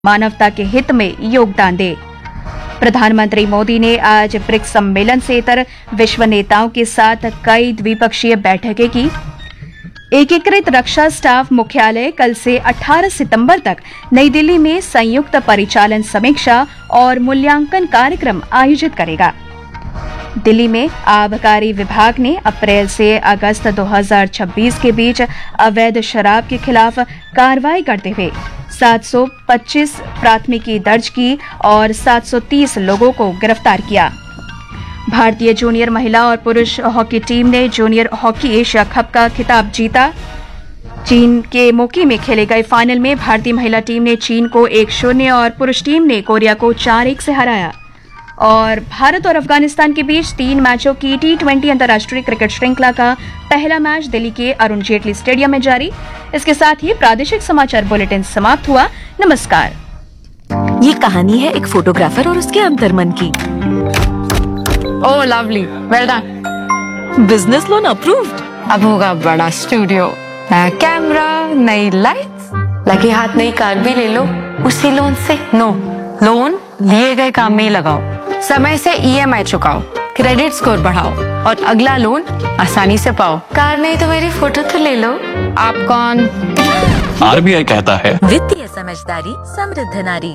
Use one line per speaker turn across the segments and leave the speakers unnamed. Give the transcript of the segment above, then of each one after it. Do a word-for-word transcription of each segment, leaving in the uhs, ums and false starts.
मानवता के हित में योगदान दे। प्रधानमंत्री मोदी ने आज ब्रिक्स सम्मेलन से इतर विश्व नेताओं के साथ कई द्विपक्षीय बैठकें की। एकीकृत रक्षा स्टाफ मुख्यालय कल से अठारह सितंबर तक नई दिल्ली में संयुक्त परिचालन समीक्षा और मूल्यांकन कार्यक्रम आयोजित करेगा। दिल्ली में आबकारी विभाग ने अप्रैल से अगस्त दो हज़ार छब्बीस के बीच अवैध शराब के खिलाफ कार्रवाई करते हुए सात सौ पच्चीस प्राथमिकी दर्ज की और सात सौ तीस लोगों को गिरफ्तार किया। भारतीय जूनियर महिला और पुरुष हॉकी टीम ने जूनियर हॉकी एशिया कप का खिताब जीता। चीन के मोकी में खेले गए फाइनल में भारतीय महिला टीम ने चीन को एक शून्य और पुरुष टीम ने कोरिया को चार एक से हराया। और भारत और अफगानिस्तान के बीच तीन मैचों की टी ट्वेंटी अंतर्राष्ट्रीय क्रिकेट श्रृंखला का पहला मैच दिल्ली के अरुण जेटली स्टेडियम में जारी। इसके साथ ही प्रादेशिक समाचार बुलेटिन समाप्त हुआ। नमस्कार।
ये कहानी है एक फोटोग्राफर और उसके अंतर्मन की।
ओह lovely, well done.
Business loan approved.
अब होगा बड़ा स्टूडियो, नया कैमरा, नई लाइट्स, लगे हाथ नई कार भी ले लो उसी लोन से। नो, लोन लिए गए काम में ही लगाओ, समय से ईएमआई चुकाओ, क्रेडिट स्कोर बढ़ाओ और अगला लोन आसानी से पाओ। कार नहीं तो मेरी फोटो तो ले लो। आप कौन?
आरबीआई कहता है
वित्तीय समझदारी समृद्ध नारी।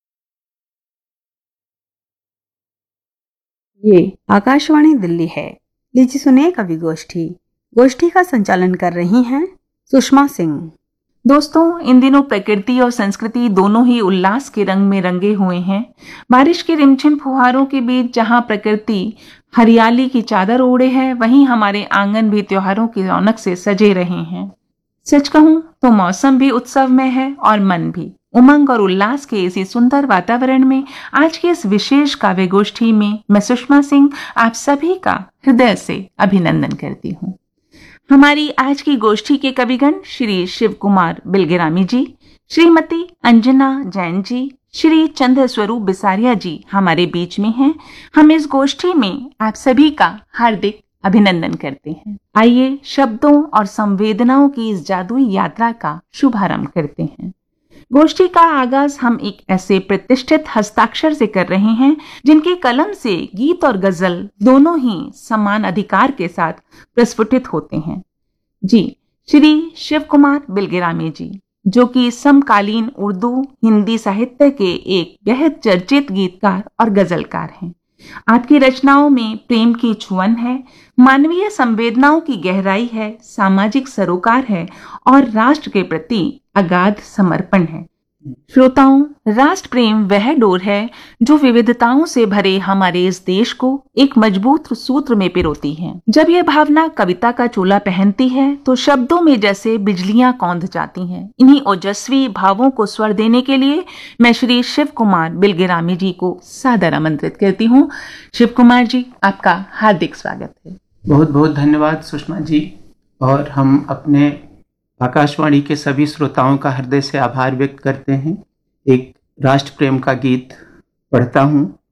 ये आकाशवाणी दिल्ली है। लीजिए सुनिए कवि गोष्ठी। गोष्ठी का संचालन कर रही हैं सुषमा सिंह।
दोस्तों, इन दिनों प्रकृति और संस्कृति दोनों ही उल्लास के रंग में रंगे हुए हैं। बारिश के रिमझिम फुहारों के बीच जहां प्रकृति हरियाली की चादर ओढ़े है, वहीं हमारे आंगन भी त्योहारों की रौनक से सजे रहे हैं। सच कहूं तो मौसम भी उत्सवमय है और मन भी। उमंग और उल्लास के इसी सुंदर वातावरण में आज की इस विशेष काव्य गोष्ठी में मैं सुषमा सिंह आप सभी का हृदय से अभिनंदन करती हूँ। हमारी आज की गोष्ठी के कविगण श्री शिव कुमार बिलगिरामी जी, श्रीमती अंजना जैन जी, श्री चंद्र स्वरूप बिसारिया जी हमारे बीच में हैं। हम इस गोष्ठी में आप सभी का हार्दिक अभिनंदन करते हैं। आइए शब्दों और संवेदनाओं की इस जादुई यात्रा का शुभारंभ करते हैं। गोष्ठी का आगाज हम एक ऐसे प्रतिष्ठित हस्ताक्षर से कर रहे हैं जिनकी कलम से गीत और गजल दोनों ही समान अधिकार के साथ प्रस्फुटित होते हैं। जी, श्री शिव कुमार बिलगिरामी जी, जो कि समकालीन उर्दू हिंदी साहित्य के एक बेहद चर्चित गीतकार और गजलकार हैं। आपकी रचनाओं में प्रेम की छुअन है, मानवीय संवेदनाओं की गहराई है, सामाजिक सरोकार है और राष्ट्र के प्रति अगाध समर्पण है। श्रोताओं, राष्ट्र प्रेम वह डोर है जो विविधताओं से भरे हमारे इस देश को एक मजबूत सूत्र में पिरोती है। जब यह भावना कविता का चोला पहनती है तो शब्दों में जैसे बिजलियां कौंध जाती हैं। इन्हीं ओजस्वी भावों को स्वर देने के लिए मैं श्री शिव कुमार बिलगिरामी जी को सादर आमंत्रित करती हूँ। शिव कुमार जी, आपका हार्दिक स्वागत है।
बहुत बहुत धन्यवाद सुषमा जी। और हम अपने आकाशवाणी के सभी श्रोताओं का हृदय से आभार व्यक्त करते हैं। एक राष्ट्र प्रेम का गीत पढ़ता हूँ।